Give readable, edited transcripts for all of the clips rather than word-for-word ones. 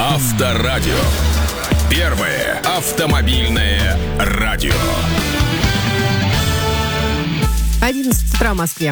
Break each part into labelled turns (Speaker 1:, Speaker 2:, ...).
Speaker 1: Авторадио. Первое автомобильное радио.
Speaker 2: 11 утра в Москве.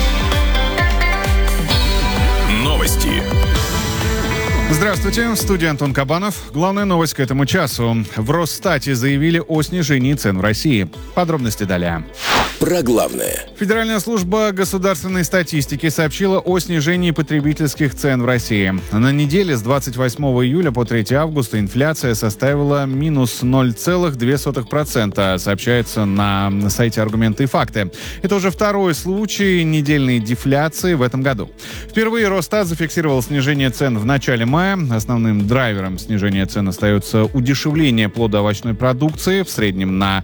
Speaker 1: Новости.
Speaker 3: Здравствуйте, в студии Антон Кабанов. Главная новость к этому часу. В Росстате заявили о снижении цен в России. Подробности далее.
Speaker 1: Про главное.
Speaker 3: Федеральная служба государственной статистики сообщила о снижении потребительских цен в России. На неделе с 28 июля по 3 августа инфляция составила минус 0,2%, сообщается на сайте «Аргументы и факты». Это уже второй случай недельной дефляции в этом году. Впервые Росстат зафиксировал снижение цен в начале мая. Основным драйвером снижения цен остается удешевление плодоовощной продукции в среднем на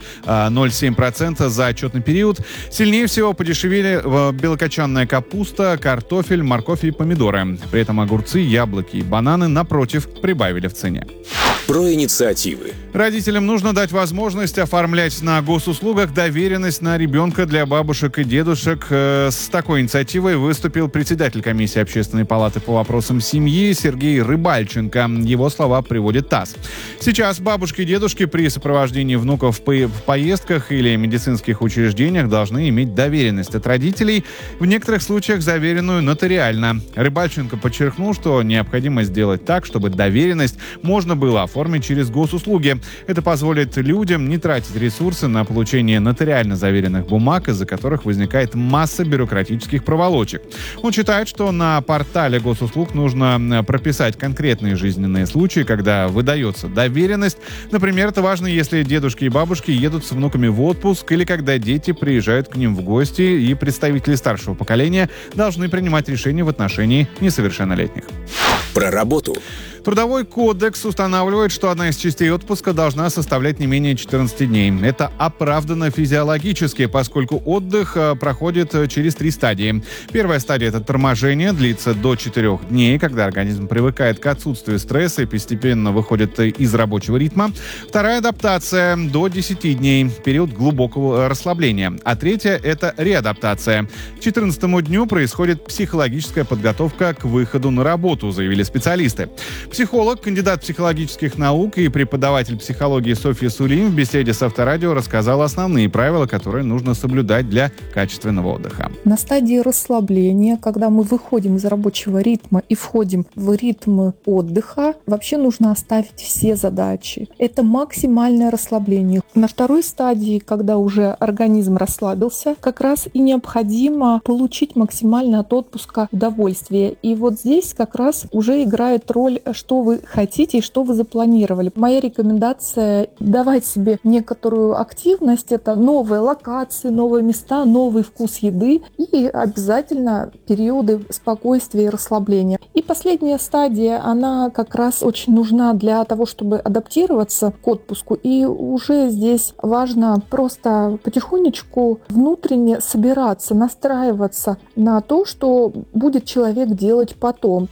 Speaker 3: 0,7% за отчетный период. Сильнее всего подешевели белокочанная капуста, картофель, морковь и помидоры. При этом огурцы, яблоки и бананы, напротив, прибавили в цене.
Speaker 1: Про инициативы.
Speaker 3: Родителям нужно дать возможность оформлять на госуслугах доверенность на ребенка для бабушек и дедушек. С такой инициативой выступил председатель комиссии Общественной палаты по вопросам семьи Сергей Рыбальченко. Его слова приводит ТАСС. Сейчас бабушки и дедушки при сопровождении внуков в поездках или медицинских учреждениях должны иметь доверенность от родителей, в некоторых случаях заверенную нотариально. Рыбальченко подчеркнул, что необходимо сделать так, чтобы доверенность можно было оформить через госуслуги. Это позволит людям не тратить ресурсы на получение нотариально заверенных бумаг, из-за которых возникает масса бюрократических проволочек. Он считает, что на портале госуслуг нужно прописать конкретные жизненные случаи, когда выдается доверенность. Например, это важно, если дедушки и бабушки едут с внуками в отпуск или когда дети приезжают к ним в гости, и представители старшего поколения должны принимать решения в отношении несовершеннолетних.
Speaker 1: Про работу.
Speaker 3: Трудовой кодекс устанавливает, что одна из частей отпуска должна составлять не менее 14 дней. Это оправдано физиологически, поскольку отдых проходит через 3 стадии. Первая стадия – это торможение, длится до 4 дней, когда организм привыкает к отсутствию стресса и постепенно выходит из рабочего ритма. Вторая – адаптация до 10 дней, период глубокого расслабления. А третья – это реадаптация. К 14-му дню происходит психологическая подготовка к выходу на работу, заявили специалисты. Психолог, кандидат психологических наук и преподаватель психологии Софья Сулим в беседе с Авторадио рассказала основные правила, которые нужно соблюдать для качественного отдыха.
Speaker 4: На стадии расслабления, когда мы выходим из рабочего ритма и входим в ритм отдыха, вообще нужно оставить все задачи. Это максимальное расслабление. На второй стадии, когда уже организм расслабился, как раз и необходимо получить максимально от отпуска удовольствие. И вот здесь как раз уже играет роль, что вы хотите и что вы запланировали. Моя рекомендация — давать себе некоторую активность. Это новые локации, новые места, новый вкус еды и обязательно периоды спокойствия и расслабления. И последняя стадия, она как раз очень нужна для того, чтобы адаптироваться к отпуску. И уже здесь важно просто потихонечку внутренне собираться, настраиваться на то, что будет человек делать потом.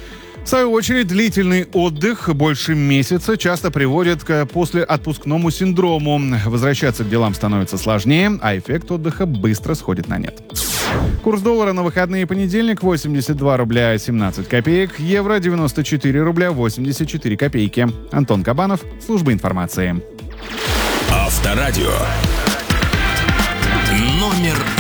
Speaker 3: В свою очередь, длительный отдых больше месяца часто приводит к послеотпускному синдрому. Возвращаться к делам становится сложнее, а эффект отдыха быстро сходит на нет. Курс доллара на выходные понедельник 82 рубля 17 копеек, евро 94 рубля 84 копейки. Антон Кабанов, служба информации.
Speaker 1: Авторадио. Номер